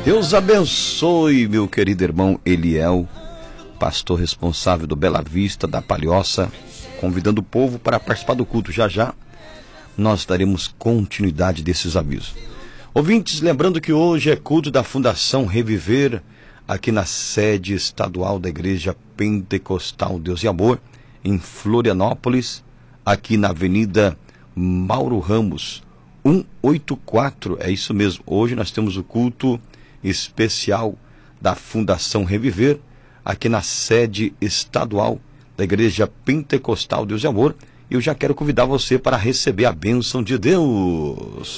Deus abençoe, meu querido irmão Eliel, pastor responsável do Bela Vista, da Palhoça, convidando o povo para participar do culto. Já já nós daremos continuidade desses avisos. Ouvintes, lembrando que hoje é culto da Fundação Reviver, aqui na sede estadual da Igreja Pentecostal Deus e Amor, em Florianópolis, aqui na Avenida Mauro Ramos, 184, é isso mesmo. Hoje nós temos o culto especial da Fundação Reviver, aqui na sede estadual da Igreja Pentecostal Deus e Amor. Eu já quero convidar você para receber a bênção de Deus.